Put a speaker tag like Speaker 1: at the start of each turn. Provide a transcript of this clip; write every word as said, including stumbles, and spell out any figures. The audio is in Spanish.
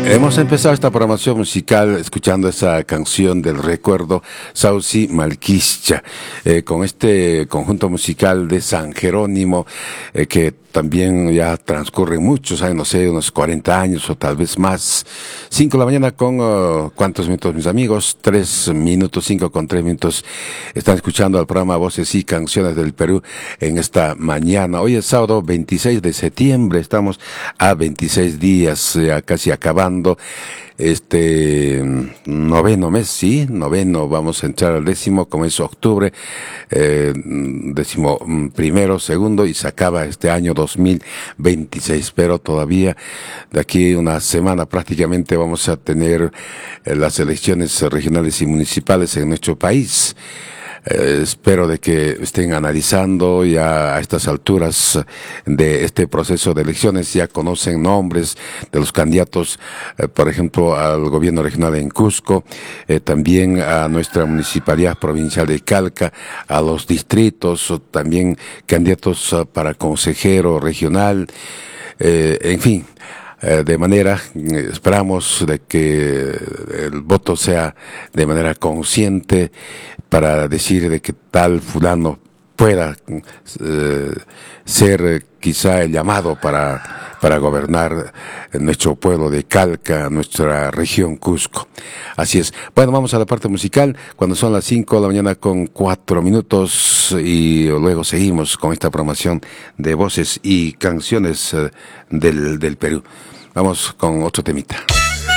Speaker 1: Hemos empezado esta programación musical escuchando esa canción del recuerdo, Sausi Malquischa, eh, con este conjunto musical de San Jerónimo, eh, que también ya transcurren muchos años, no sé, unos cuarenta años o tal vez más. Cinco de la mañana con, uh, ¿cuántos minutos, mis amigos? Tres minutos, cinco con tres minutos. Están escuchando el programa Voces y Canciones del Perú en esta mañana. Hoy es sábado veintiséis de septiembre, estamos a veintiséis días, ya casi acabando este noveno mes, sí, noveno, vamos a entrar al décimo, como es octubre, eh, décimo primero, segundo, y se acaba este año dos mil veintiséis, pero todavía de aquí una semana prácticamente vamos a tener eh, las elecciones regionales y municipales en nuestro país. Eh, espero de que estén analizando ya a estas alturas de este proceso de elecciones, ya conocen nombres de los candidatos, eh, por ejemplo, al gobierno regional en Cusco, eh, también a nuestra municipalidad provincial de Calca, a los distritos, o también candidatos uh, para consejero regional, eh, en fin. Eh, de manera, eh, esperamos de que el voto sea de manera consciente para decir de que tal fulano pueda eh, ser eh, quizá el llamado para, para gobernar nuestro pueblo de Calca, nuestra región Cusco. Así es. Bueno, vamos a la parte musical cuando son las cinco de la mañana con cuatro minutos y luego seguimos con esta programación de voces y canciones eh, del, del Perú. Vamos con otro temita.